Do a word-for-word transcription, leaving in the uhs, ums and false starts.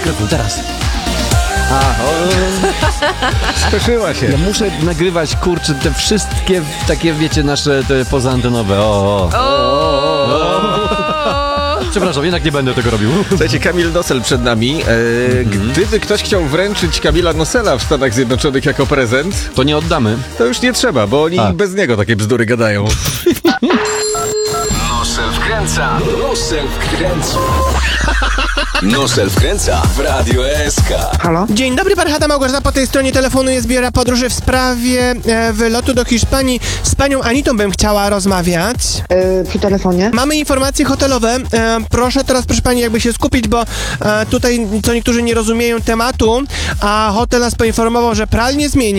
mikrofon, teraz. A, o, Spieszyła się. ja muszę nagrywać, kurczę, te wszystkie takie, wiecie, nasze te pozaantenowe. O, o. Przepraszam, jednak nie będę tego robił. Słuchajcie, Kamil Nosel przed nami. E, Mhm. Gdyby ktoś chciał wręczyć Kamila Nosela w Stanach Zjednoczonych jako prezent, To nie oddamy. to już nie trzeba, bo oni A. bez niego takie bzdury gadają. Nosel wkręca, Nosel wkręca. Nosel wkręca w Radio S K. Halo? Dzień dobry, pan Hada Małgorzata po tej stronie telefonu jest biura podróży w sprawie e, wylotu do Hiszpanii. Z panią Anitą bym chciała rozmawiać. Yy, przy telefonie? Mamy informacje hotelowe. E, proszę teraz, proszę pani, jakby się skupić, bo e, tutaj co niektórzy nie rozumieją tematu, a hotel nas poinformował, że pralnie zmieni.